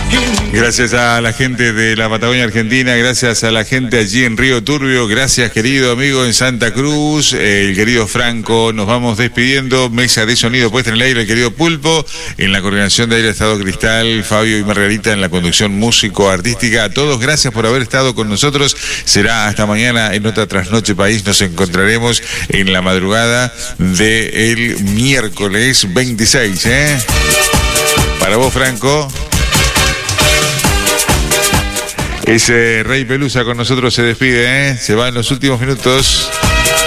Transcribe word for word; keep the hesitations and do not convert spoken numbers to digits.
Gracias a la gente de la Patagonia Argentina, gracias a la gente allí en Río Turbio, gracias querido amigo en Santa Cruz, el querido Franco, nos vamos despidiendo, mesa de sonido puesta en el aire, el querido Pulpo, en la coordinación de Aire Estado Cristal, Fabio y Margarita en la conducción músico-artística, a todos gracias por haber estado con nosotros, será hasta mañana en otra Trasnoche País, nos encontraremos en la madrugada del miércoles veintiséis, ¿eh? Para vos, Franco. Ese Rey Pelusa con nosotros se despide, ¿eh? Se va en los últimos minutos.